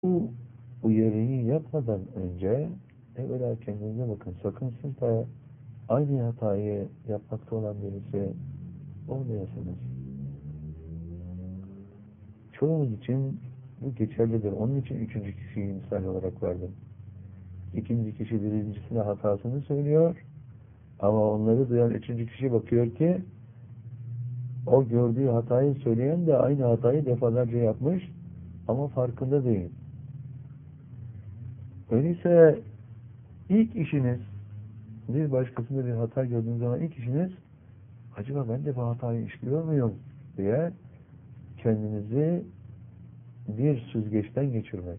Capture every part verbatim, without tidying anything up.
Bu uyarıyı yapmadan önce evvela kendinize bakın. Sakın siz de aynı hatayı yapmakta olan birisi olmayasınız. Çoğumuz için bu geçerlidir. Onun için üçüncü kişiyi misal olarak verdim. İkinci kişi birincisine hatasını söylüyor ama onları duyan üçüncü kişi bakıyor ki o gördüğü hatayı söyleyen de aynı hatayı defalarca yapmış ama farkında değil. Öyleyse ilk işiniz, bir başkasında bir hata gördüğünüz zaman ilk işiniz, acaba ben de bu hatayı işliyor muyum diye kendinizi bir süzgeçten geçirmek.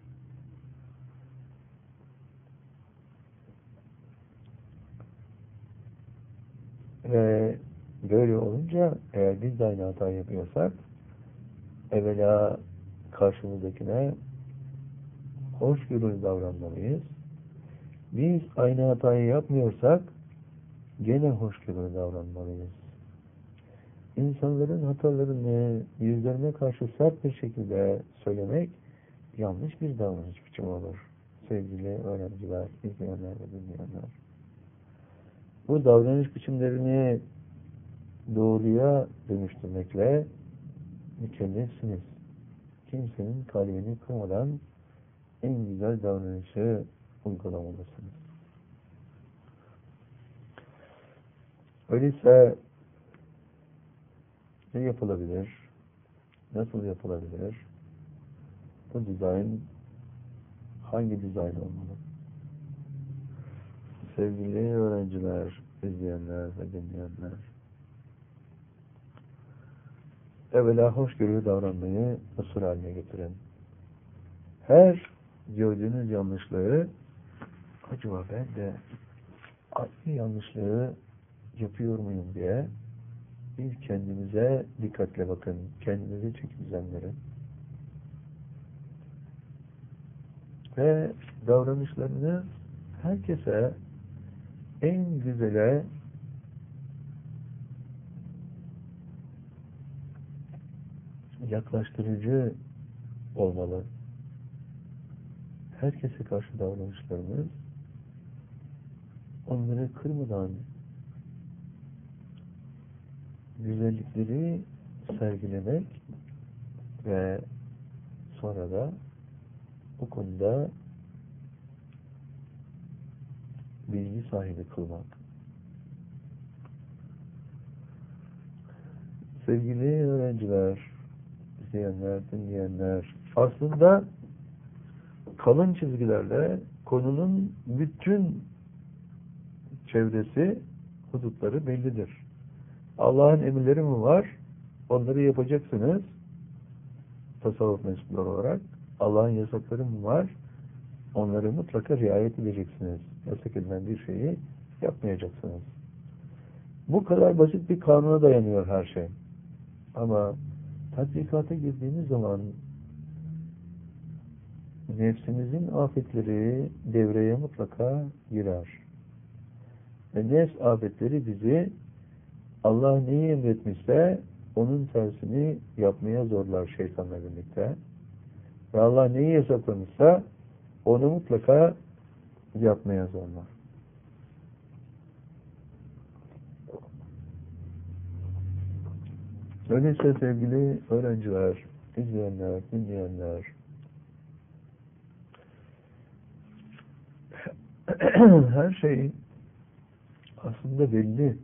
Ve böyle olunca eğer biz de aynı hatayı yapıyorsak evvela karşımızdakine hoşgörülü davranmalıyız. Biz aynı hatayı yapmıyorsak gene hoşgörülü davranmalıyız. İnsanların hatalarını yüzlerine karşı sert bir şekilde söylemek yanlış bir davranış biçimi olur. Sevgili öğrenciler, izleyenler ve dinleyenler. Bu davranış biçimlerini doğruya dönüştürmekle mükellefsiniz. Kimsenin kalbini kırmadan en güzel davranışı uygulamalısınız. Öyleyse ne yapılabilir? Nasıl yapılabilir? Bu dizayn hangi dizayn olmalı? Sevgili öğrenciler, izleyenler ve dinleyenler, evvela hoşgörülü davranmayı usul haline getirin. Her gördüğünüz yanlışlığı, acaba ben de aynı yanlışlığı yapıyor muyum diye bir kendinize dikkatle bakın. Kendinizi çekip düzenlerin. Ve davranışlarını herkese en güzele yaklaştırıcı olmalı. Herkese karşı davranışlarımız onları kırmadan güzellikleri sergilemek ve sonra da bu konuda bilgi sahibi kılmak. Sevgili öğrenciler, izleyenler, dinleyenler, aslında kalın çizgilerle konunun bütün çevresi, hudutları bellidir. Allah'ın emirleri mi var? Onları yapacaksınız. Tasavvuf mensupları olarak. Allah'ın yasakları mı var? Onları mutlaka riayet edeceksiniz. Yasak edilen bir şeyi yapmayacaksınız. Bu kadar basit bir kanuna dayanıyor her şey. Ama tatbikata girdiğimiz zaman nefsimizin afetleri devreye mutlaka girer. Ve nefs afetleri bizi Allah neyi emretmişse onun tersini yapmaya zorlar şeytanla birlikte. Ve Allah neyi yasaklamışsa onu mutlaka yapmaya zorlar. Öyleyse sevgili öğrenciler, izleyenler, dinleyenler, her şey aslında belli.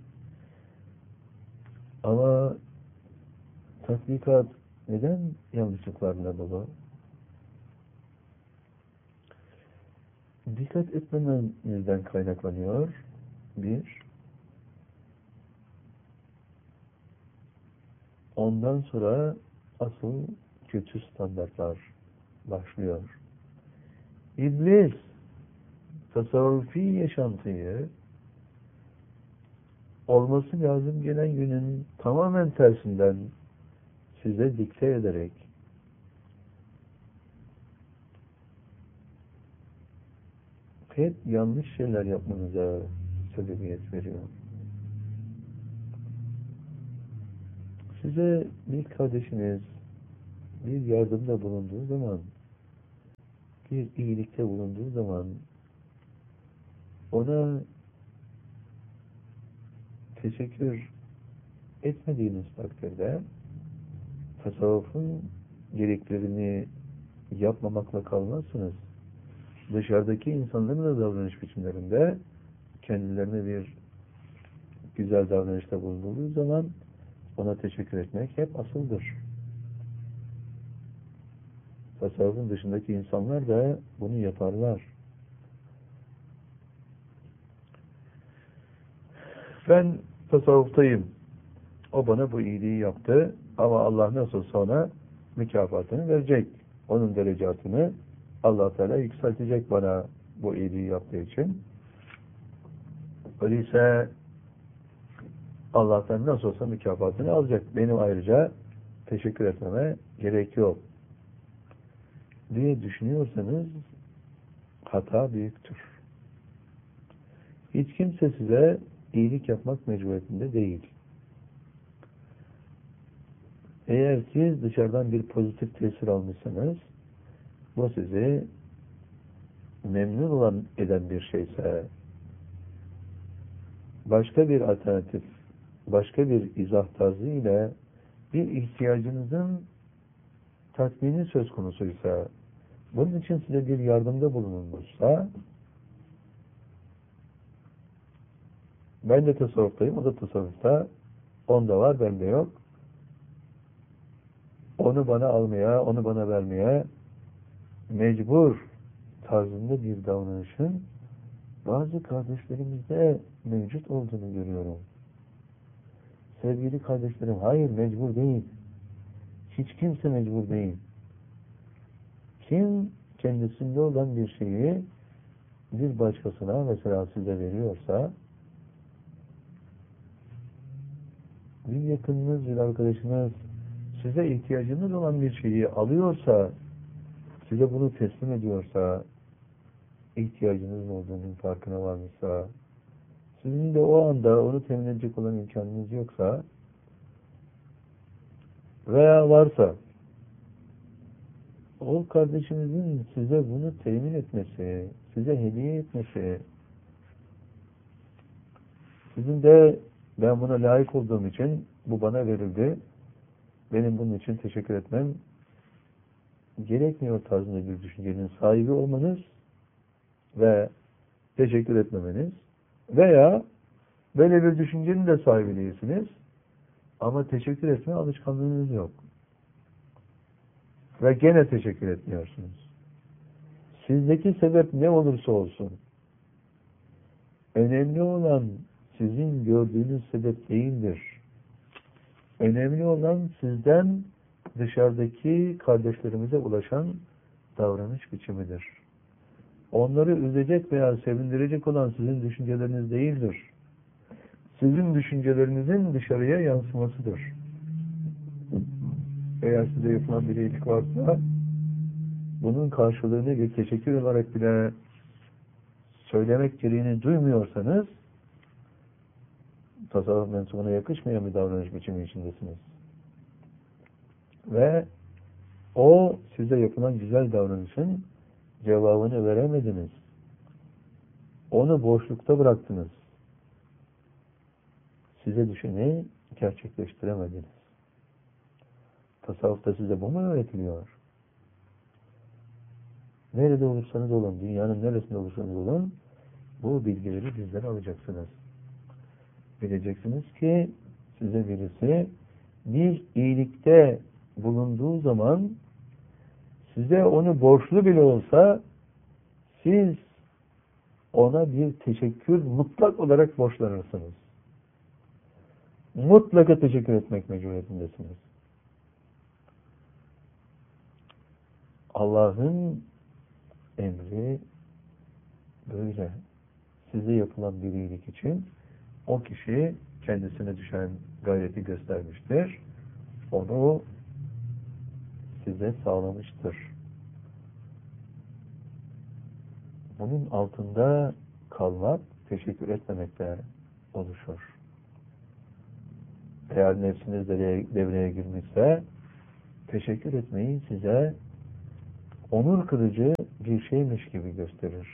Ama tatbikat neden yanlışlıklarla dolu? Dikkat etmememizden kaynaklanıyor. Bir, ondan sonra asıl kötü standartlar başlıyor. İblis tasavvufi yaşantıyı olması lazım gelen günün tamamen tersinden size dikte ederek hep yanlış şeyler yapmanıza sebebiyet veriyor. Size bir kardeşiniz bir yardımda bulunduğu zaman bir iyilikte bulunduğu zaman ona teşekkür etmediğiniz takdirde tasavvufun gereklerini yapmamakla kalmazsınız. Dışarıdaki insanların da davranış biçimlerinde kendilerine bir güzel davranışta bulunduğu zaman ona teşekkür etmek hep asıldır. Tasavvufun dışındaki insanlar da bunu yaparlar. Ben tasavvuftayım. O bana bu iyiliği yaptı ama Allah nasılsa ona mükafatını verecek. Onun derecatını Allah Teala yükseltecek bana bu iyiliği yaptığı için. Öyleyse Allah'tan nasıl olsa mükafatını alacak. Benim ayrıca teşekkür etmeme gerek yok diye düşünüyorsanız hata büyüktür. Hiç kimse size iyilik yapmak mecburiyetinde değil. Eğer siz dışarıdan bir pozitif tesir almışsanız, bu sizi memnun olan eden bir şeyse, başka bir alternatif, başka bir izah tarzı ile bir ihtiyacınızın tatmini söz konusuysa, bunun için size bir yardımda bulunulmuşsa, ben de tasavvuftayım, o da tasavvufta, onda var, bende yok. Onu bana almaya, onu bana vermeye mecbur tarzında bir davranışın bazı kardeşlerimizde mevcut olduğunu görüyorum. Sevgili kardeşlerim, hayır mecbur değil. Hiç kimse mecbur değil. Kim kendisinde olan bir şeyi bir başkasına, mesela size veriyorsa, bir yakınınız, bir arkadaşınız size ihtiyacınız olan bir şeyi alıyorsa, size bunu teslim ediyorsa, ihtiyacınız olduğunun farkına varmışsa, sizin de o anda onu temin edecek olan imkanınız yoksa veya varsa, o kardeşinizin size bunu temin etmesi, size hediye etmesi, sizin de ben buna layık olduğum için bu bana verildi, benim bunun için teşekkür etmem gerekmiyor tarzında bir düşüncenin sahibi olmanız ve teşekkür etmemeniz veya böyle bir düşüncenin de sahibi değilsiniz ama teşekkür etme alışkanlığınız yok. Ve gene teşekkür etmiyorsunuz. Sizdeki sebep ne olursa olsun, önemli olan sizin gördüğünüz sebep değildir. Önemli olan sizden dışarıdaki kardeşlerimize ulaşan davranış biçimidir. Onları üzecek veya sevindirecek olan sizin düşünceleriniz değildir. Sizin düşüncelerinizin dışarıya yansımasıdır. Eğer size yapılan bir iyilik varsa, bunun karşılığını bir teşekkür olarak bile söylemek gereğini duymuyorsanız, tasavvuf mensubuna yakışmayan bir davranış biçimi içindesiniz. Ve o size yapılan güzel davranışın cevabını veremediniz. Onu boşlukta bıraktınız. Size düşeni gerçekleştiremediniz. Tasavvufta size bu mu öğretiliyor? Nerede olursanız olun, dünyanın neresinde olursanız olun, bu bilgileri bizden alacaksınız. Bileceksiniz ki size birisi bir iyilikte bulunduğu zaman size onu borçlu bile olsa siz ona bir teşekkür mutlak olarak borçlanırsınız. Mutlaka teşekkür etmek mecburiyetindesiniz. Allah'ın emri böyle. Size yapılan bir iyilik için o kişi kendisine düşen gayreti göstermiştir. Onu size sağlamıştır. Bunun altında kalmak teşekkür etmemekle oluşur. Eğer nefsiniz devreye, devreye girmişse teşekkür etmeyi size onur kırıcı bir şeymiş gibi gösterir.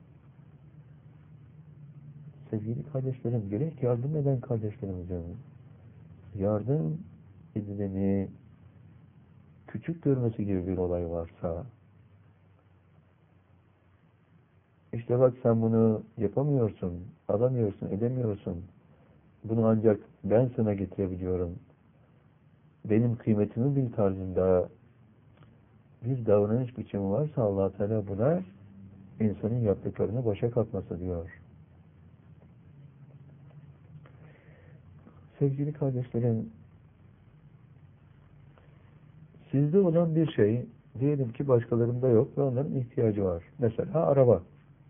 Sevgili kardeşlerim, gerek yardım eden kardeşlerimizin yardım edileni küçük görmesi gibi bir olay varsa, işte bak sen bunu yapamıyorsun, alamıyorsun, edemiyorsun, bunu ancak ben sana getirebiliyorum, benim kıymetimi bil tarzında bir davranış biçimi varsa Allah Teala buna insanın yaptıklarını başa kalkması diyor. Sevgili kardeşlerim, sizde olan bir şey, diyelim ki başkalarında yok ve onların ihtiyacı var. Mesela araba.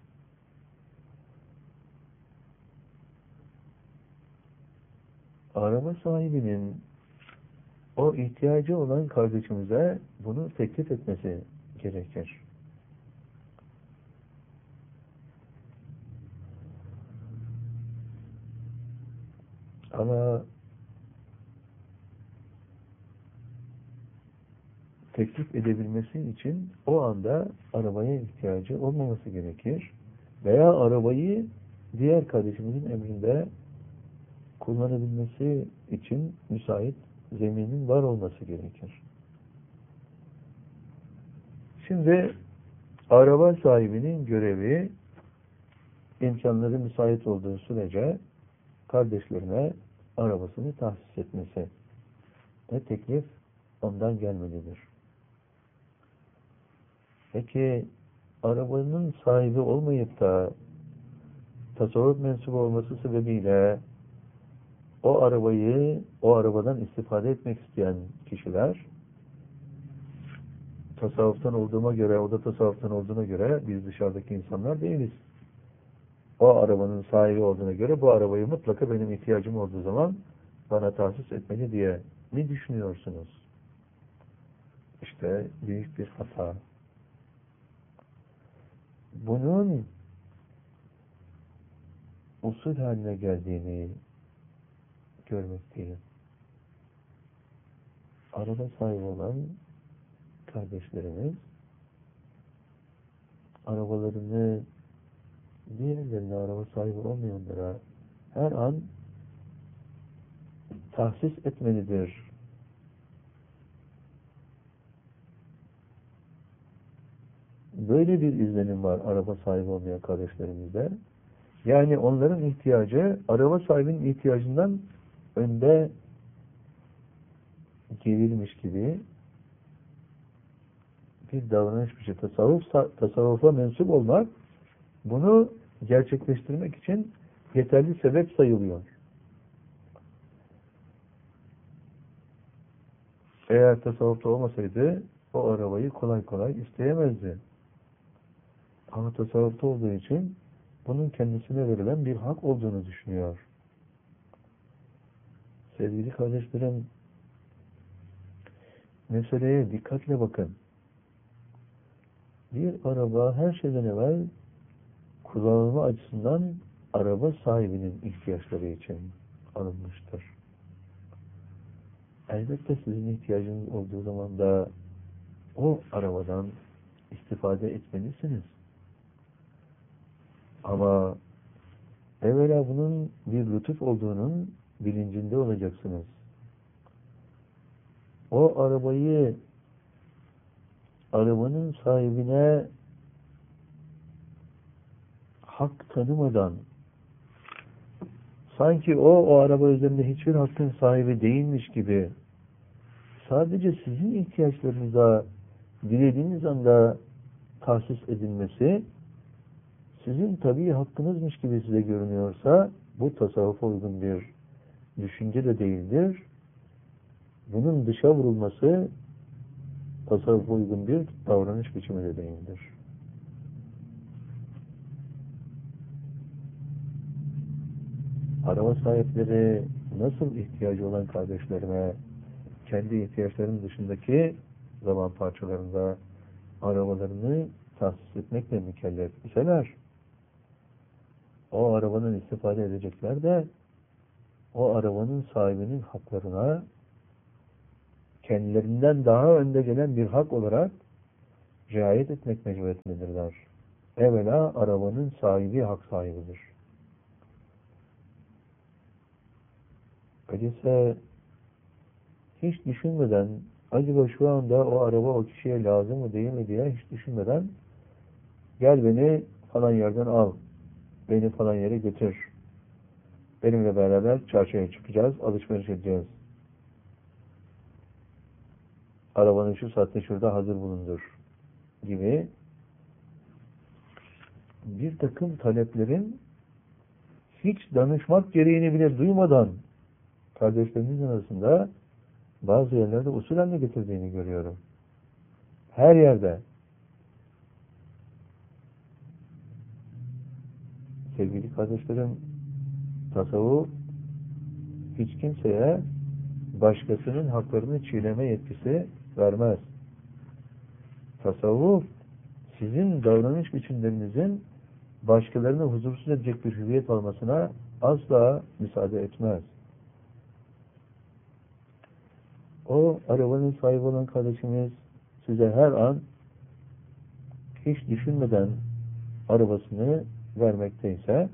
Araba sahibinin o ihtiyacı olan kardeşimize bunu teklif etmesi gerekir. Ama teklif edebilmesi için o anda arabaya ihtiyacı olmaması gerekir. Veya arabayı diğer kardeşimizin emrinde kullanabilmesi için müsait zeminin var olması gerekir. Şimdi araba sahibinin görevi imkanları müsait olduğu sürece kardeşlerine arabasını tahsis etmesi ve teklif ondan gelmelidir. Peki arabanın sahibi olmayıp da tasavvuf mensubu olması sebebiyle o arabayı, o arabadan istifade etmek isteyen kişiler, tasavvuftan olduğuma göre, o da tasavvuftan olduğuna göre biz dışarıdaki insanlar değiliz. O arabanın sahibi olduğuna göre bu arabayı mutlaka benim ihtiyacım olduğu zaman bana tahsis etmeli diye mi düşünüyorsunuz? İşte büyük bir hata. Bunun usul haline geldiğini görmekteyim. Araba sahibi olan kardeşlerimiz arabalarını diğerlerine, araba sahibi olmayanlara her an tahsis etmelidir. Böyle bir izlenim var araba sahibi olmayan kardeşlerimizde. Yani onların ihtiyacı araba sahibinin ihtiyacından önde gelirmiş gibi bir davranış biçimi. Tasavvuf, tasavvufa mensup olmak bunu gerçekleştirmek için yeterli sebep sayılıyor. Eğer tasavvufta olmasaydı o arabayı kolay kolay isteyemezdi. Ama tasavvufta olduğu için bunun kendisine verilen bir hak olduğunu düşünüyor. Sevgili kardeşlerim, meseleye dikkatle bakın. Bir araba her şeyden evvel kullanılma açısından araba sahibinin ihtiyaçları için alınmıştır. Elbette sizin ihtiyacınız olduğu zaman da o arabadan istifade etmelisiniz. Ama evvela bunun bir lütuf olduğunun bilincinde olacaksınız. O arabayı arabanın sahibine hak tanımadan sanki o o araba üzerinde hiçbir hakkın sahibi değilmiş gibi sadece sizin ihtiyaçlarınıza dilediğiniz anda tahsis edilmesi sizin tabii hakkınızmış gibi size görünüyorsa bu tasavvufa uygun bir düşünce de değildir. Bunun dışa vurulması tasavvufa uygun bir davranış biçimi de değildir. Araba sahipleri nasıl ihtiyacı olan kardeşlerine kendi ihtiyaçlarının dışındaki zaman parçalarında arabalarını tahsis etmekle mükellef iseler, o arabanın istifade edecekler de o arabanın sahibinin haklarına kendilerinden daha önde gelen bir hak olarak riayet etmek mecburiyetindedirler. Evvela arabanın sahibi hak sahibidir. Öyleyse hiç düşünmeden, acaba şu anda o araba o kişiye lazım mı değil mi diye hiç düşünmeden, gel beni falan yerden al, beni falan yere götür, benimle beraber çarşıya çıkacağız, alışveriş edeceğiz. Arabanın şu saatte şurada hazır bulundur gibi bir takım taleplerin hiç danışmak gereğini bile duymadan kardeşlerimizin arasında bazı yerlerde usul haline getirdiğini görüyorum. Her yerde. Sevgili kardeşlerim, tasavvuf hiç kimseye başkasının haklarını çiğneme yetkisi vermez. Tasavvuf sizin davranış biçimlerinizin başkalarını huzursuz edecek bir hüviyet almasına asla müsaade etmez. O arabanın sahibi olan kardeşimiz size her an hiç düşünmeden arabasını vermekteyse,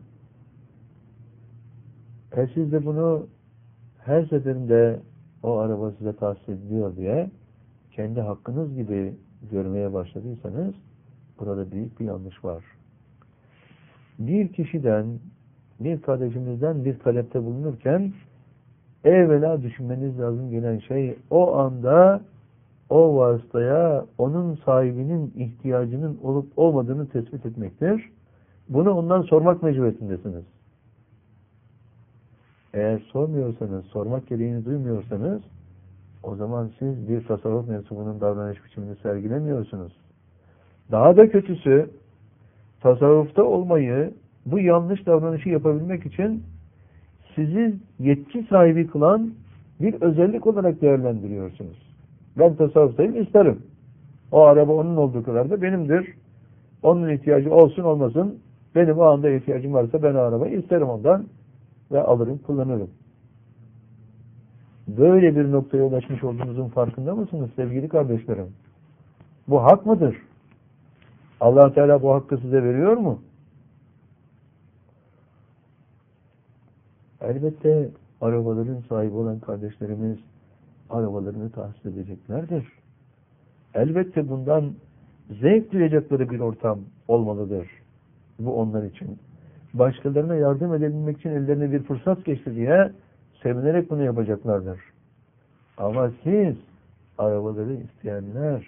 e siz de bunu her seferinde o araba size tahsis ediliyor diye kendi hakkınız gibi görmeye başladıysanız burada büyük bir yanlış var. Bir kişiden, bir kardeşimizden bir talepte bulunurken evvela düşünmeniz lazım gelen şey o anda o vasıtaya onun sahibinin ihtiyacının olup olmadığını tespit etmektir. Bunu ondan sormak mecburiyetindesiniz. Eğer sormuyorsanız, sormak gereğini duymuyorsanız o zaman siz bir tasavvuf mensubunun davranış biçimini sergilemiyorsunuz. Daha da kötüsü, tasavvufta olmayı, bu yanlış davranışı yapabilmek için sizi yetki sahibi kılan bir özellik olarak değerlendiriyorsunuz. Ben tasavvuftayım, isterim. O araba onun olduğu kadar da benimdir. Onun ihtiyacı olsun olmasın, benim o anda ihtiyacım varsa ben o arabayı isterim ondan ve alırım, kullanırım. Böyle bir noktaya ulaşmış olduğunuzun farkında mısınız sevgili kardeşlerim? Bu hak mıdır? Allah Teala bu hakkı size veriyor mu? Elbette arabaların sahibi olan kardeşlerimiz arabalarını tahsis edeceklerdir. Elbette bundan zevk duyacakları bir ortam olmalıdır. Bu onlar için. Başkalarına yardım edebilmek için ellerine bir fırsat geçti diye sevinerek bunu yapacaklardır. Ama siz arabaları isteyenler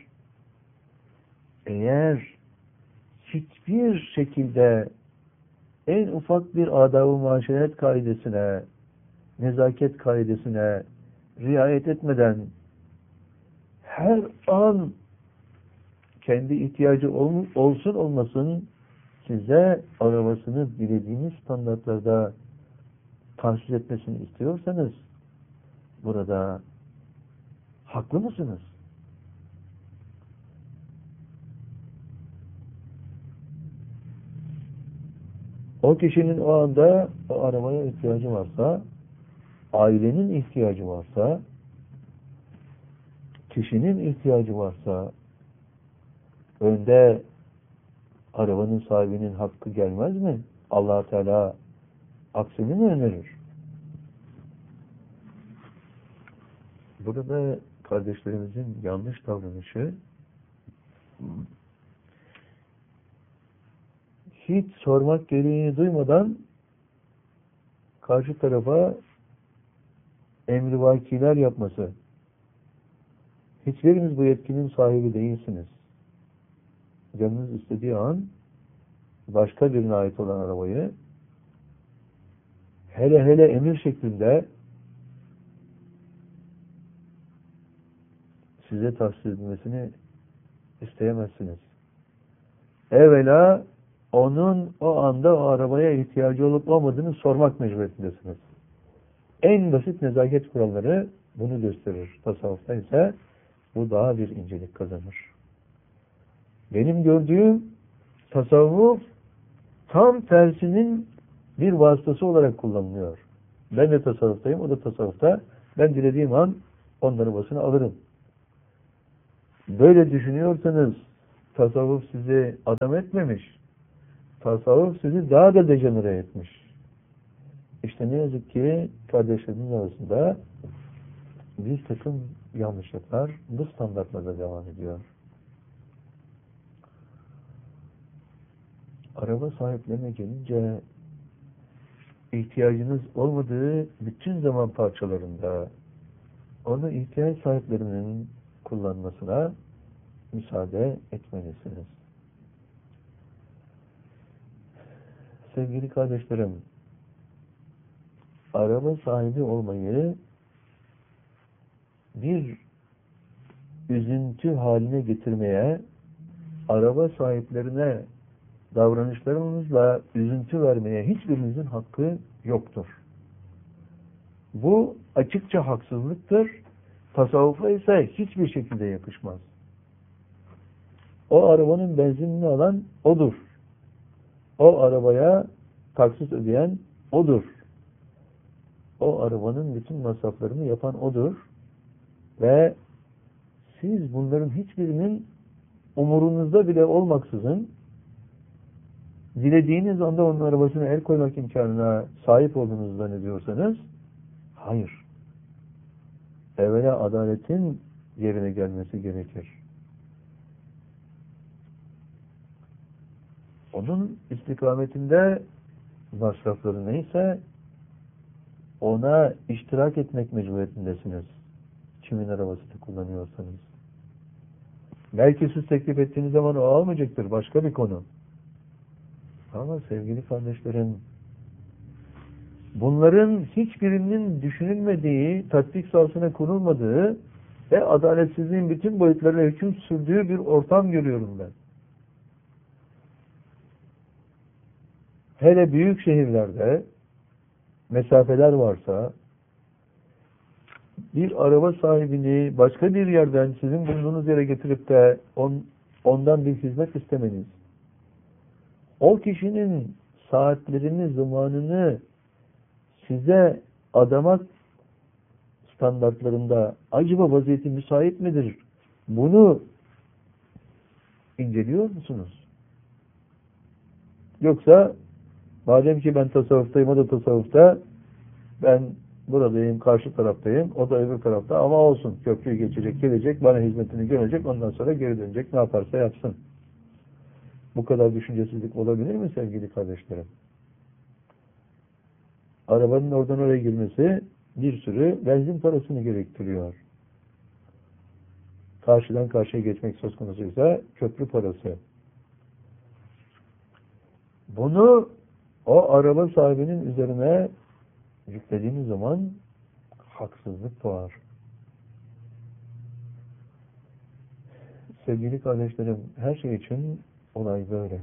eğer hiçbir şekilde en ufak bir adab-ı muaşeret kaidesine, nezaket kaidesine riayet etmeden her an kendi ihtiyacı ol, olsun olmasın size arabasını dilediğiniz standartlarda tahsis etmesini istiyorsanız burada haklı mısınız? O kişinin o anda o arabaya ihtiyacı varsa, ailenin ihtiyacı varsa, kişinin ihtiyacı varsa, önde arabanın sahibinin hakkı gelmez mi? Allah Teala aksini mi önerir? Burada kardeşlerimizin yanlış davranışı hiç sormak gereğini duymadan karşı tarafa emrivakiler yapması. Hiçbiriniz bu yetkinin sahibi değilsiniz. Canınız istediği an başka birine ait olan arabayı hele hele emir şeklinde size tahsis edilmesini isteyemezsiniz. Evvela onun o anda o arabaya ihtiyacı olup olmadığını sormak mecburiyetindesiniz. En basit nezaket kuralları bunu gösterir. Tasavvufta ise bu daha bir incelik kazanır. Benim gördüğüm tasavvuf tam tersinin bir vasıtası olarak kullanılıyor. Ben de tasavvuftayım, o da tasavvufta. Ben dilediğim an onun arabasını alırım. Böyle düşünüyorsanız tasavvuf sizi adam etmemiş. Tasavvuf sizi daha da dejenere etmiş. İşte ne yazık ki kardeşlerimiz arasında bir takım yanlışlıklar bu standartlarda devam ediyor. Araba sahiplerine gelince ihtiyacınız olmadığı bütün zaman parçalarında onu ihtiyaç sahiplerinin kullanmasına müsaade etmelisiniz. Sevgili kardeşlerim, araba sahibi olmayı bir üzüntü haline getirmeye, araba sahiplerine davranışlarımızla üzüntü vermeye hiçbirimizin hakkı yoktur. Bu açıkça haksızlıktır. Tasavvufa ise hiçbir şekilde yakışmaz. O arabanın benzinini alan odur. O arabaya taksit ödeyen odur. O arabanın bütün masraflarını yapan odur. Ve siz bunların hiçbirinin umurunuzda bile olmaksızın dilediğiniz anda onun arabasına el koymak imkanına sahip olduğunuzu zannediyorsanız hayır. Evvela adaletin yerine gelmesi gerekir. Onun istikametinde masrafları neyse ona iştirak etmek mecburiyetindesiniz. Kimin arabasını kullanıyorsanız. Belki siz teklif ettiğiniz zaman o almayacaktır. Başka bir konu. Ama sevgili kardeşlerim, bunların hiçbirinin düşünülmediği, tatbik sahasına konulmadığı ve adaletsizliğin bütün boyutlarına hüküm sürdüğü bir ortam görüyorum ben. Hele büyük şehirlerde mesafeler varsa bir araba sahibini başka bir yerden sizin bulunduğunuz yere getirip de on, ondan bir hizmet istemeniz, o kişinin saatlerini, zamanını size adamak standartlarında acaba vaziyeti müsait midir? Bunu inceliyor musunuz? Yoksa madem ki ben tasavvuftayım, o da tasavvufta, ben buradayım, karşı taraftayım, o da öbür tarafta, ama olsun, köprüyü geçecek, gelecek, bana hizmetini görecek, ondan sonra geri dönecek, ne yaparsa yapsın. Bu kadar düşüncesizlik olabilir mi sevgili kardeşlerim? Arabanın oradan oraya girmesi bir sürü benzin parasını gerektiriyor. Karşıdan karşıya geçmek söz konusuysa köprü parası. Bunu o araba sahibinin üzerine yüklediğiniz zaman haksızlık doğar. Sevgili kardeşlerim, her şey için olay böyle.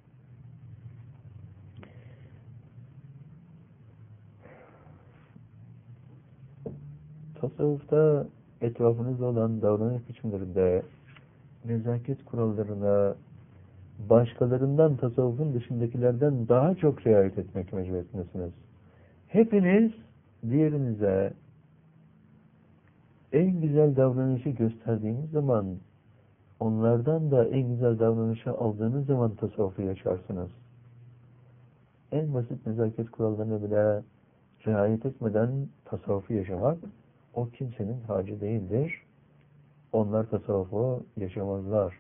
Tasavvufta etrafınızda olan davranış biçimlerinde nezaket kurallarına başkalarından, tasavvufun dışındakilerden daha çok riayet etmek mecburiyetindesiniz. Hepiniz diğerinize en güzel davranışı gösterdiğiniz zaman, onlardan da en güzel davranışı aldığınız zaman tasavvufu yaşarsınız. En basit nezaket kurallarına bile riayet etmeden tasavvufu yaşamak, o kimsenin harcı değildir. Onlar tasavvufu yaşamazlar.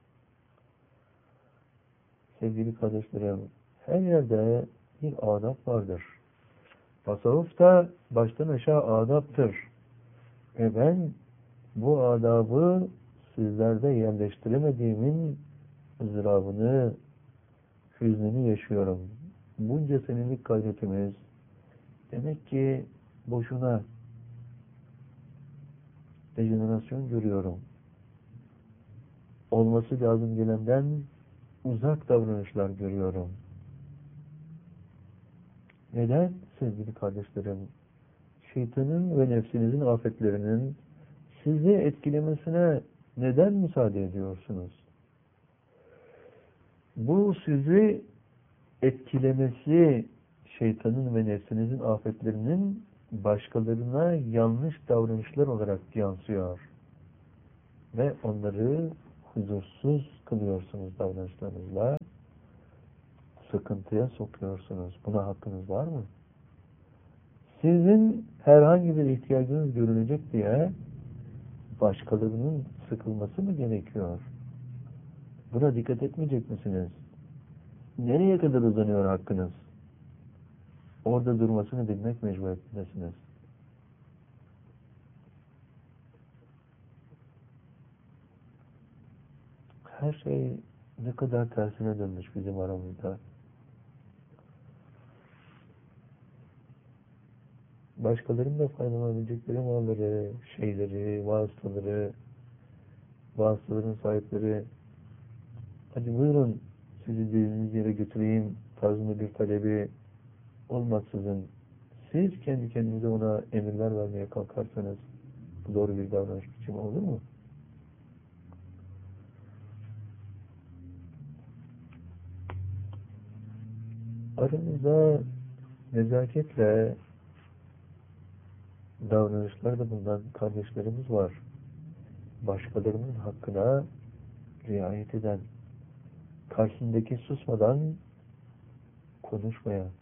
Sevgili kardeşlerim, her yerde bir adab vardır. Tasavvuf da baştan aşağı adaptır. Ve ben bu adabı sizlerde yerleştiremediğimin ızdırabını, hüznünü yaşıyorum. Bunca senelik gayretimiz demek ki boşuna. Dejenerasyon görüyorum. Olması lazım gelenden uzak davranışlar görüyorum. Neden sevgili kardeşlerim? Şeytanın ve nefsinizin afetlerinin sizi etkilemesine neden müsaade ediyorsunuz? Bu sizi etkilemesi şeytanın ve nefsinizin afetlerinin başkalarına yanlış davranışlar olarak yansıyor. Ve onları huzursuz kılıyorsunuz davranışlarınızla, sıkıntıya sokuyorsunuz. Buna hakkınız var mı? Sizin herhangi bir ihtiyacınız görülecek diye başkalarının sıkılması mı gerekiyor? Buna dikkat etmeyecek misiniz? Nereye kadar uzanıyor hakkınız? Orada durmasını bilmek mecburiyetindesiniz. Her şey ne kadar tersine dönmüş bizim aramızda. Başkalarının da faydalanabilecekleri malları, şeyleri, vasıtaları, vasıtaların sahipleri, hadi buyurun sizi dediğiniz yere götüreyim tarzında bir talebi olmaksızın siz kendi kendinize ona emirler vermeye kalkarsanız bu doğru bir davranış biçimi olur mu? Aranızda nezaketle davranışlarda bulunan kardeşlerimiz var. Başkalarının hakkına riayet eden, karşısındaki susmadan konuşmayan,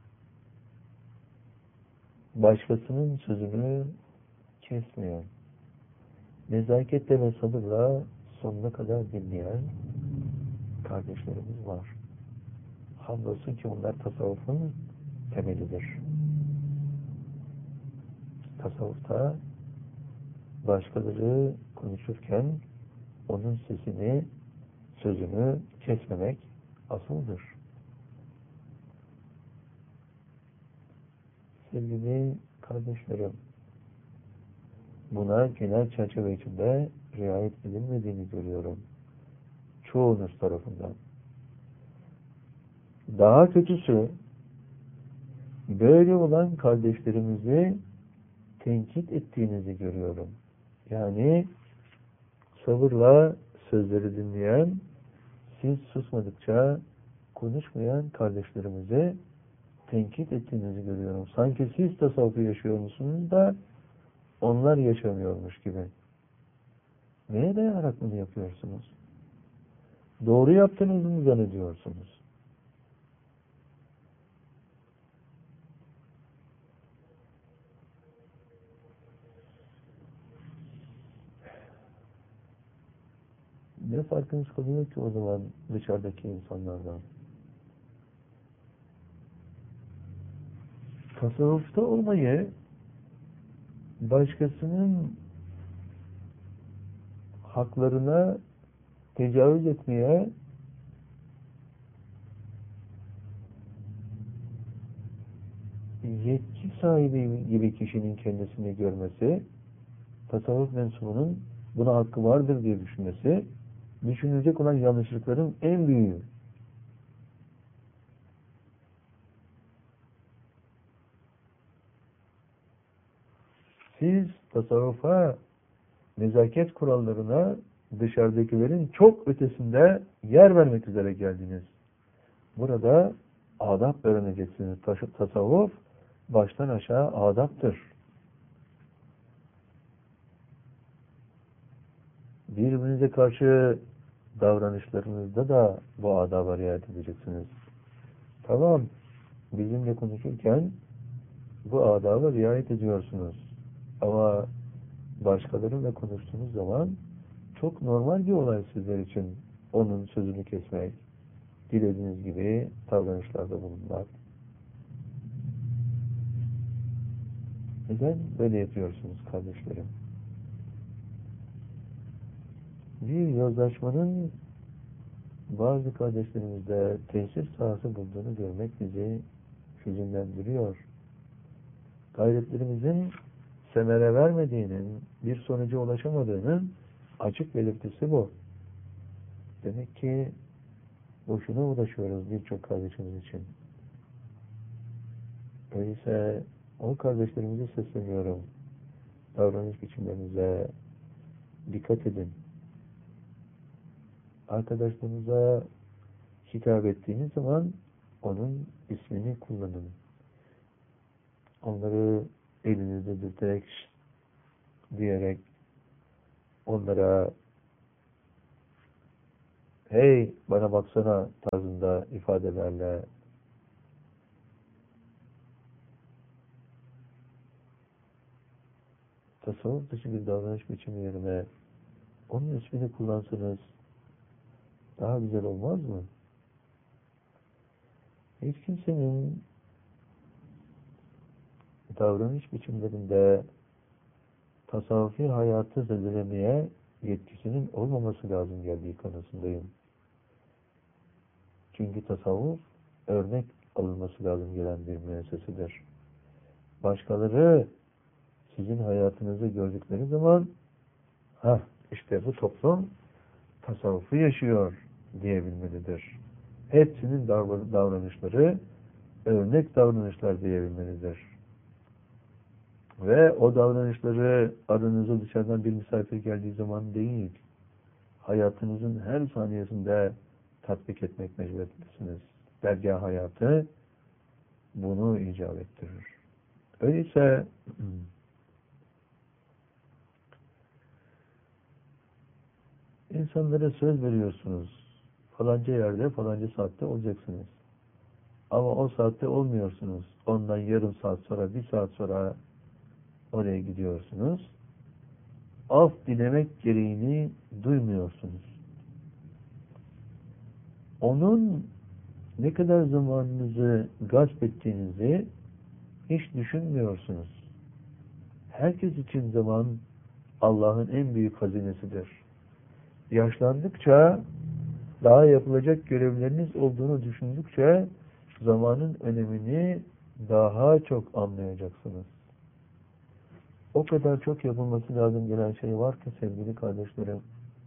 başkasının sözünü kesmeyen, nezaketle ve sabırla sonuna kadar dinleyen kardeşlerimiz var. Hamdolsun ki onlar tasavvufun temelidir. Tasavvufta başkaları konuşurken onun sesini, sözünü kesmemek asıldır. Sevgili kardeşlerim, buna genel çerçeve içinde riayet edilmediğini görüyorum. Çoğunuz tarafından. Daha kötüsü, böyle olan kardeşlerimizi tenkit ettiğinizi görüyorum. Yani sabırla sözleri dinleyen, siz susmadıkça konuşmayan kardeşlerimizi tenkit ettiğinizi görüyorum. Sanki siz tasavvufu yaşıyor musunuz da onlar yaşamıyormuş gibi. Neye dayanarak bunu yapıyorsunuz? Doğru yaptığınızı mı zannediyorsunuz? Ne farkınız kalıyor ki o zaman dışarıdaki insanlardan? Tasavvufta olmayı başkasının haklarına tecavüz etmeye yetki sahibi gibi kişinin kendisini görmesi, tasavvuf mensubunun buna hakkı vardır diye düşünmesi, düşünülecek olan yanlışlıkların en büyüğü. Siz tasavvufa, nezaket kurallarına dışarıdakilerin çok ötesinde yer vermek üzere geldiniz. Burada adab öğreneceksiniz. Tasavvuf baştan aşağı adaptır. Birbirinize karşı davranışlarınızda da bu adaba riayet edeceksiniz. Tamam, bizimle konuşurken bu adaba riayet ediyorsunuz. Ama başkalarıyla konuştuğunuz zaman çok normal bir olay sizler için onun sözünü kesmek, dilediğiniz gibi davranışlarda bulunmak. Neden böyle yapıyorsunuz kardeşlerim? Bir yozlaşmanın bazı kardeşlerimizde tesir sahası bulduğunu görmek bizi hüzünlendiriyor. Gayretlerimizin semere vermediğinin, bir sonuca ulaşamadığının açık belirtisi bu. Demek ki boşuna uğraşıyoruz birçok kardeşimiz için. Öyleyse o kardeşlerimize sesleniyorum. Davranış biçimlerinize dikkat edin. Arkadaşlarınıza hitap ettiğiniz zaman onun ismini kullanın. Onları elinizde dürterek, diyerek, onlara hey bana baksana tarzında ifadelerle tasavvuf dışı bir davranış biçimi yerine onun ismini kullansanız daha güzel olmaz mı? Hiç kimsenin davranış biçimlerinde tasavvufi hayatı zedelemeye yetkisinin olmaması lazım geldiği kanısındayım. Çünkü tasavvuf örnek alınması lazım gelen bir müessesedir. Başkaları sizin hayatınızı gördükleri zaman ha işte bu toplum tasavvufu yaşıyor diyebilmelidir. Hepsinin davranışları örnek davranışlar diyebilmelidir. Ve o davranışları aranıza dışarıdan bir misafir geldiği zaman değil, hayatınızın her saniyesinde tatbik etmek mecburiyetlisiniz. Dergâh hayatı bunu icap ettirir. Öyleyse insanlara söz veriyorsunuz. Falanca yerde, falanca saatte olacaksınız. Ama o saatte olmuyorsunuz. Ondan yarım saat sonra, bir saat sonra oraya gidiyorsunuz. Af dilemek gereğini duymuyorsunuz. Onun ne kadar zamanınızı gasp ettiğinizi hiç düşünmüyorsunuz. Herkes için zaman Allah'ın en büyük hazinesidir. Yaşlandıkça daha yapılacak görevleriniz olduğunu düşündükçe zamanın önemini daha çok anlayacaksınız. O kadar çok yapılması lazım gelen şey var ki sevgili kardeşlerim.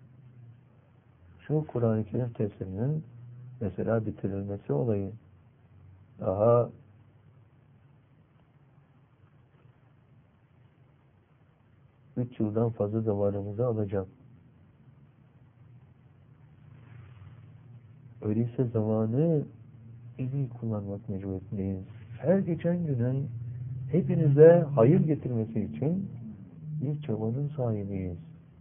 Şu Kur'an-ı Kerim tefsirinin mesela bitirilmesi olayı daha üç yıldan fazla zamanımızı alacak. Öyleyse zamanı iyi kullanmak mecburiyetindeyiz. Her geçen günün hepinize hayır getirmesi için bir çabanın sahibiyiz.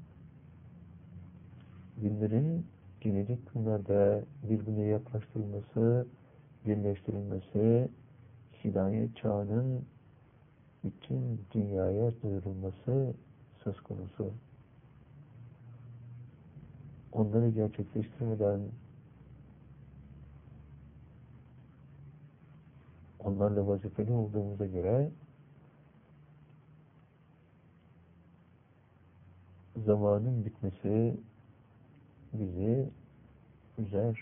Günlerin gelecek günlerde birbirine yaklaştırılması, birleştirilmesi, hidayet çağının bütün dünyaya duyurulması söz konusu. Onları gerçekleştirmeden onlarla vazifeli olduğumuza göre zamanın bitmesi bizi üzer.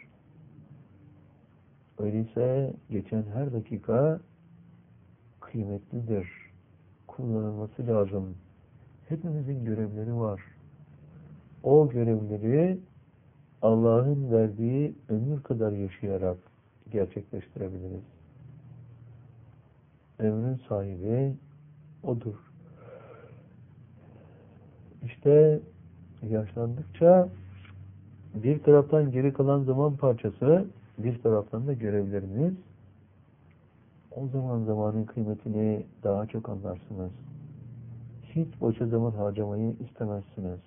Öyleyse geçen her dakika kıymetlidir. Kullanılması lazım. Hepimizin görevleri var. O görevleri Allah'ın verdiği ömür kadar yaşayarak gerçekleştirebiliriz. Ömrün sahibi odur. İşte yaşlandıkça bir taraftan geri kalan zaman parçası, bir taraftan da görevleriniz. O zaman zamanın kıymetini daha çok anlarsınız. Hiç boşa zaman harcamayı istemezsiniz.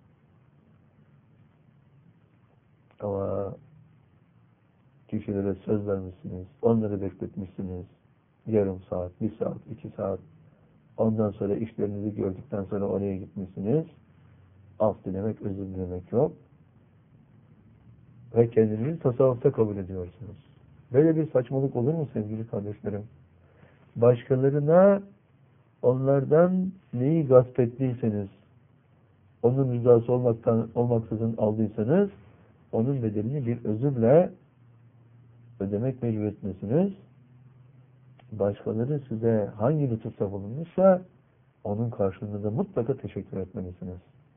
Ama kişilere söz vermişsiniz, onları bekletmişsiniz. Yarım saat, bir saat, iki saat. Ondan sonra işlerinizi gördükten sonra oraya gitmişsiniz. Af dilemek, özür dilemek yok. Ve kendinizi tasavvufta kabul ediyorsunuz. Böyle bir saçmalık olur mu sevgili kardeşlerim? Başkalarına onlardan neyi gasp ettiyseniz, onun rızası olmaktan, olmaksızın aldıysanız, onun bedelini bir özürle ödemek mecburiyetindesiniz. Başkaları size hangi lütufta bulunmuşsa, onun karşılığında mutlaka teşekkür etmelisiniz.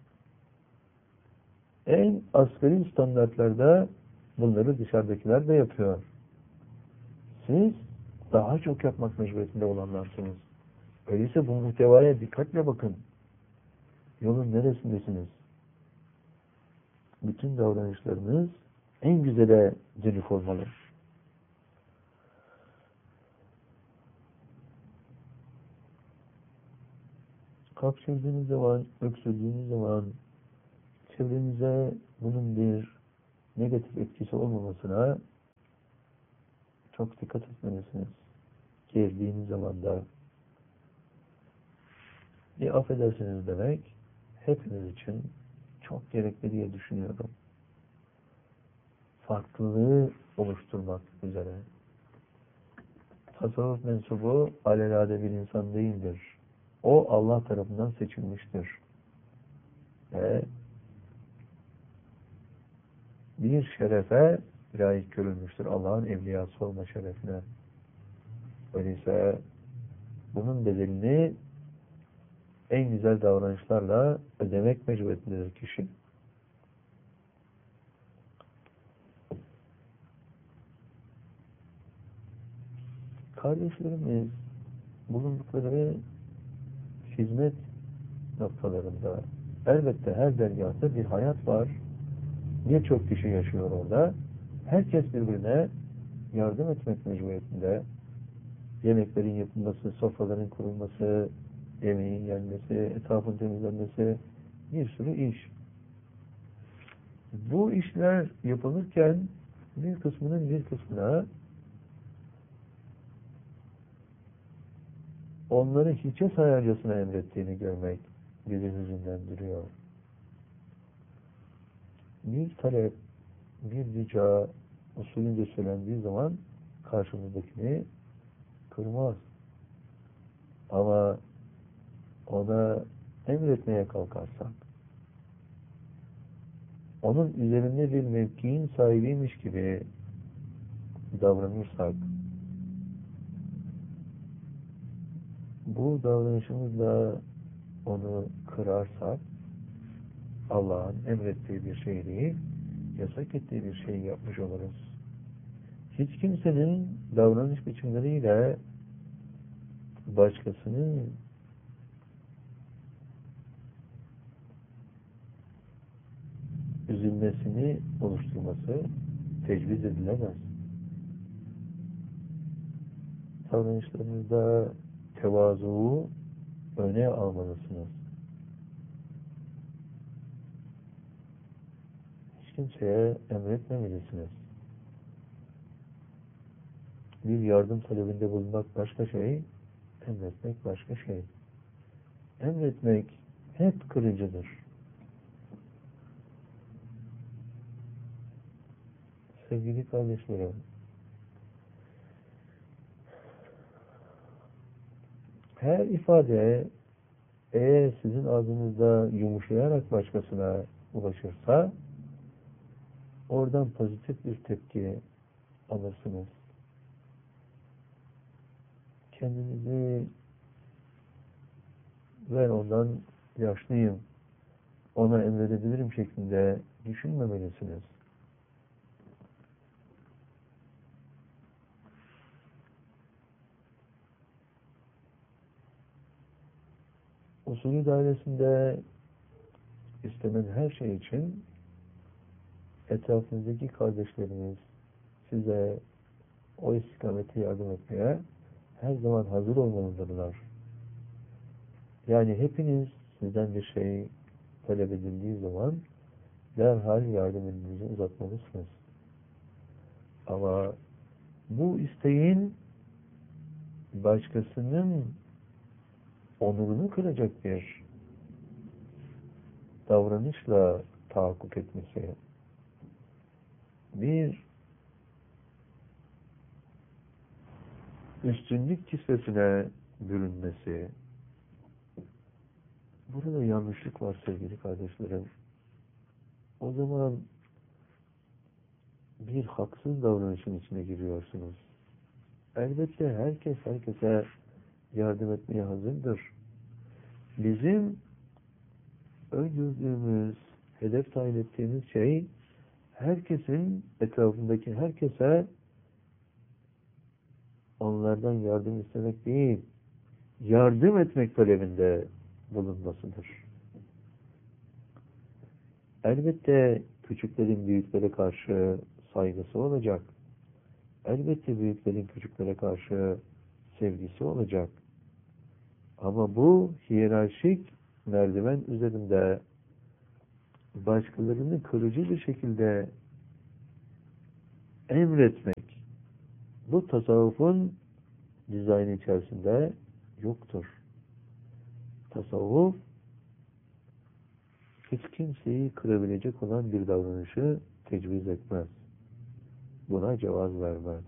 En asgari standartlarda bunları dışarıdakiler de yapıyor. Siz daha çok yapmak mecburiyetinde olanlarsınız. Öyleyse bu muhtevaya dikkatle bakın. Yolun neresindesiniz? Bütün davranışlarınız en güzele dönük olmalı. Kapşırdığınız zaman, öksürdüğünüz zaman çevrenize bunun bir negatif etkisi olmamasına çok dikkat etmelisiniz. Geldiğiniz zaman da bir affedersiniz demek hepiniz için çok gerekli diye düşünüyorum. Farklılığı oluşturmak üzere. Tasavvuf mensubu alelade bir insan değildir. O Allah tarafından seçilmiştir. Ve bir şerefe layık görülmüştür. Allah'ın evliyası olma şerefine. Öyleyse bunun bedelini en güzel davranışlarla ödemek mecburiyetindedir kişi. Kardeşlerimiz bulundukları hizmet noktalarında elbette her dergâhta bir hayat var. Birçok kişi yaşıyor orada. Herkes birbirine yardım etmek mecburiyetinde. Yemeklerin yapılması, sofraların kurulması, yemeğin yenmesi, etrafın temizlenmesi, bir sürü iş. Bu işler yapılırken bir kısmının bir kısmına onları hiçe sayarcasına emrettiğini görmek bizi hüzünlendiriyor. Bir talep, bir rica usulünce söylendiği zaman karşımızdakini kırmaz. Ama ona emretmeye kalkarsak, onun üzerinde bir mevkiin sahibiymiş gibi davranırsak, bu davranışımızla onu kırarsak, Allah'ın emrettiği bir şey değil, yasak ettiği bir şey yapmış oluruz. Hiç kimsenin davranış biçimleriyle başkasının üzülmesini oluşturması tecviz edilemez. Davranışlarınızda tevazuyu öne almalısınız. Hiç kimseye emretmemelisiniz. Bir yardım talebinde bulunmak başka şey, emretmek başka şey. Emretmek hep kırıcıdır. Sevgili kardeşlerim, her ifade eğer sizin ağzınızda yumuşayarak başkasına ulaşırsa oradan pozitif bir tepki alırsınız. Kendinizi ben ondan yaşlıyım, ona emredebilirim şeklinde düşünmemelisiniz. Usulü dairesinde istenen her şey için etrafınızdaki kardeşleriniz size o istikamete yardım etmeye her zaman hazır olmalıdırlar. Yani hepiniz sizden bir şey talep edildiği zaman derhal yardım elinizi uzatmalısınız. Ama bu isteğin başkasının onurunu kıracak bir davranışla tahakkuk etmesi, bir üstünlük kisvesine bürünmesi, burada yanlışlık var sevgili kardeşlerim. O zaman bir haksız davranışın içine giriyorsunuz. Elbette herkes herkese yardım etmeye hazırdır. Bizim öngördüğümüz, hedef tayin ettiğimiz şey herkesin, etrafındaki herkese onlardan yardım istemek değil, yardım etmek talebinde bulunmasıdır. Elbette küçüklerin büyüklere karşı saygısı olacak. Elbette büyüklerin küçüklere karşı sevgisi olacak. Ama bu hiyerarşik merdiven üzerinde başkalarını kırıcı bir şekilde emretmek. Bu tasavvufun dizaynı içerisinde yoktur. Tasavvuf hiç kimseyi kırabilecek olan bir davranışı tecviz etmez. Buna cevaz vermez.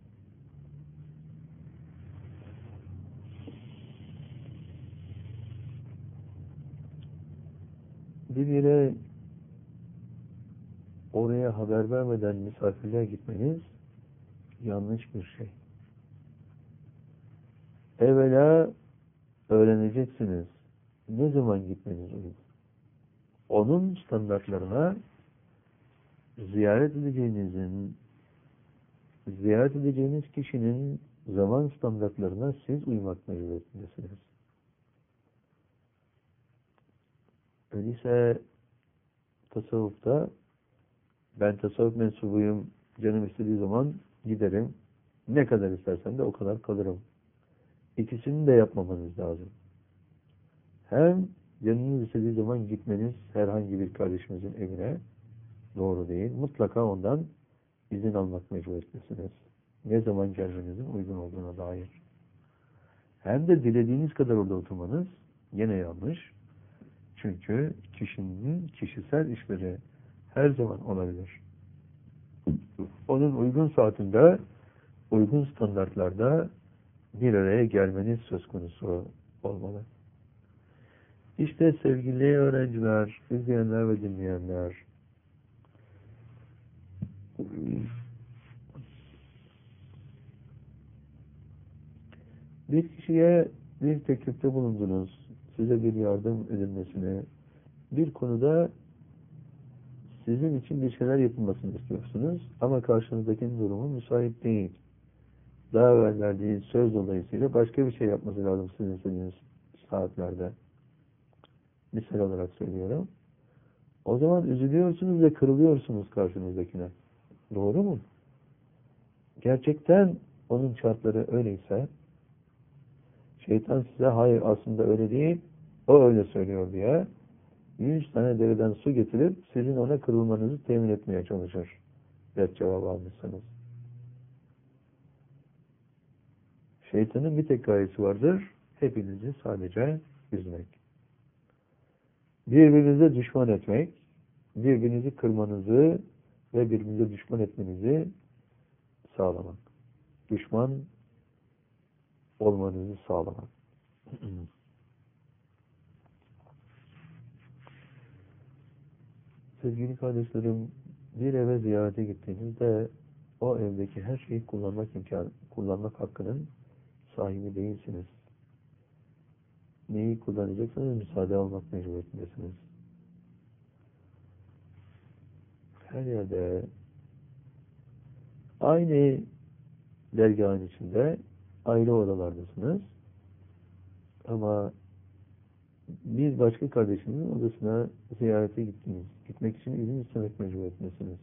Bir yere oraya haber vermeden misafirliğe gitmeniz yanlış bir şey. Evvela öğreneceksiniz. Ne zaman gitmeniz uygun? Onun standartlarına ziyaret edeceğinizin ziyaret edeceğiniz kişinin zaman standartlarına siz uymak mecburiyetindesiniz. Öyleyse tasavvufta ben tasavvuf mensubuyum, canım istediği zaman giderim, ne kadar istersen de o kadar kalırım. İkisini de yapmamanız lazım. Hem canınız istediği zaman gitmeniz herhangi bir kardeşimizin evine doğru değil. Mutlaka ondan izin almak mecburiyetindesiniz. Ne zaman gelmenizin uygun olduğuna dair. Hem de dilediğiniz kadar orada oturmanız yine yanlış. Çünkü kişinin kişisel işleri her zaman olabilir. Onun uygun saatinde, uygun standartlarda bir araya gelmeniz söz konusu olmalı. İşte sevgili öğrenciler, izleyenler ve dinleyenler, bir kişiye bir teklifte bulundunuz, size bir yardım edilmesini, bir konuda sizin için bir şeyler yapılmasını istiyorsunuz ama karşınızdakinin durumu müsait değil. Daha evvel verdiği söz dolayısıyla başka bir şey yapması lazım sizin istediğiniz saatlerde. Misal olarak söylüyorum. O zaman üzülüyorsunuz ve kırılıyorsunuz karşınızdakine. Doğru mu? Gerçekten onun şartları öyleyse, şeytan size hayır aslında öyle değil, o öyle söylüyor diye yüz tane dereden su getirip sizin ona kırılmanızı temin etmeye çalışır. Evet cevabı almışsınız. Şeytanın bir tek gayesi vardır. Hepinizi sadece üzmek. Birbirinize düşman etmek, birbirinizi kırmanızı ve birbirinize düşman etmenizi sağlamak. Düşman olmanızı sağlamak. Sevgili kardeşlerim, bir eve ziyarete gittiğinizde o evdeki her şeyi kullanmak imkanı, kullanmak hakkının sahibi değilsiniz. Neyi kullanacaksanız müsaade almak mecburiyetindesiniz. Her yerde aynı dergahın içinde ayrı odalardasınız ama bir başka kardeşinizin odasına ziyarete gittiniz. Gitmek için izin istemek mecburiyetindesiniz.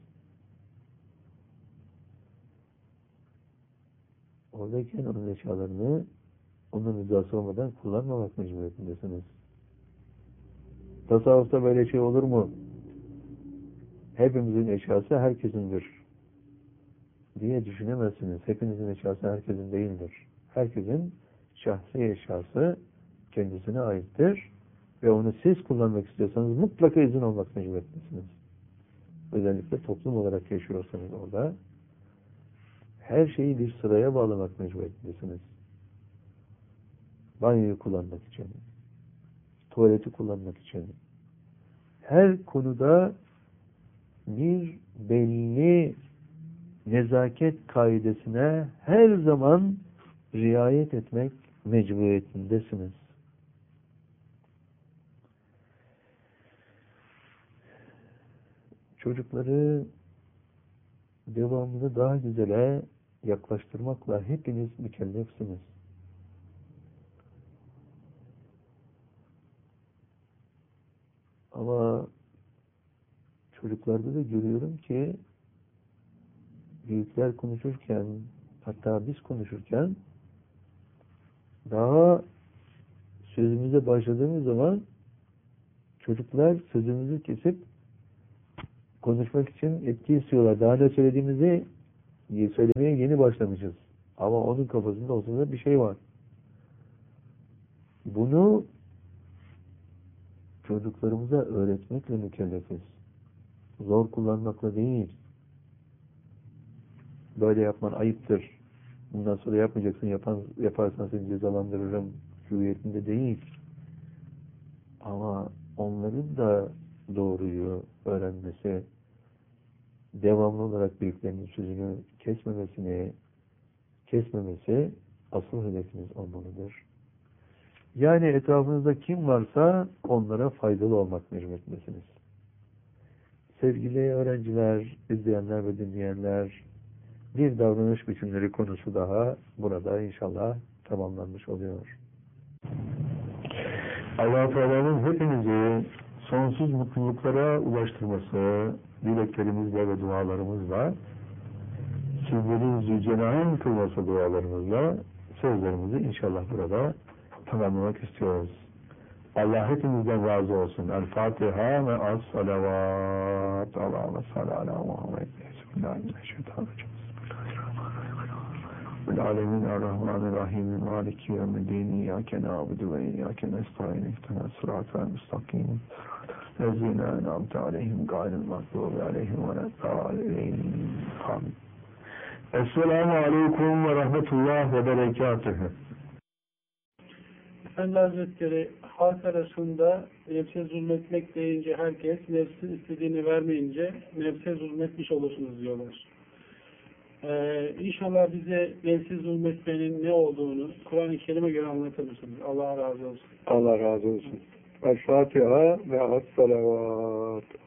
Oradayken onun eşyalarını onun rızası olmadan kullanmamak mecburiyetindesiniz. Tasavvufta böyle şey olur mu? Hepimizin eşyası herkesindir diye düşünemezsiniz. Hepinizin eşyası herkesin değildir. Herkesin şahsi eşyası kendisine aittir ve onu siz kullanmak istiyorsanız mutlaka izin almak mecburiyetindesiniz. Özellikle toplum olarak yaşıyorsanız orada her şeyi bir sıraya bağlamak mecburiyetindesiniz. Banyoyu kullanmak için, tuvaleti kullanmak için, her konuda bir belli nezaket kaidesine her zaman riayet etmek mecburiyetindesiniz. Çocukları devamlı daha güzele yaklaştırmakla hepiniz mükellefsiniz. Ama çocuklarda da görüyorum ki büyükler konuşurken, hatta biz konuşurken daha sözümüze başladığımız zaman çocuklar sözümüzü kesip konuşmak için etki istiyorlar. Daha ne söylediğimizi Söylemeye yeni başlamışız. Ama onun kafasında ortada bir şey var. Bunu çocuklarımıza öğretmekle mükellefiz. Zor kullanmakla değil. Böyle yapman ayıptır. Bundan sonra yapmayacaksın. Yapan, yaparsan seni cezalandırırım. Hüviyetinde değil. Ama onların da doğruyu öğrenmesi, devamlı olarak büyüklerinin sözünü kesmemesini, kesmemesi asıl hedefimiz olmalıdır. Yani etrafınızda kim varsa onlara faydalı olmak mecburiyetindesiniz. Sevgili öğrenciler, izleyenler ve dinleyenler, bir davranış biçimleri konusu daha burada inşallah tamamlanmış oluyor. Allah-u Teala'nın hepinizi sonsuz mutluluklara ulaştırması dileklerimizle ve dualarımızla, sizlerin zülcenaen kılması dualarımızla sözlerimizi inşallah burada tamamlamak istiyoruz. Allah hepimizden razı olsun. El-Fatiha ve as-salavat. Allah'ım salli ala Muhammed. Bismillahirrahmanirrahim. Alemin er-Rahmanir-Rahim. Maliki yevmiddin. İyyâke na'budu ve iyyâke nestaîn. İhdinas sıratal müstakîm. Lezîne en'amte aleyhim gayril mağdûbi aleyhim veleddâllîn. Amin. Esselamu aleyküm ve rahmetullah ve berekatühü. Efendi Hazretleri halk arasında nefse zulmetmek deyince herkes nefsin istediğini vermeyince nefse zulmetmiş olursunuz diyorlar. Ee, İnşallah bize nefsi zulmetmenin ne olduğunu Kur'an-ı Kerim'e göre anlatır mısınız? Allah razı olsun. Allah razı olsun. El-Fatiha ve as-salavat.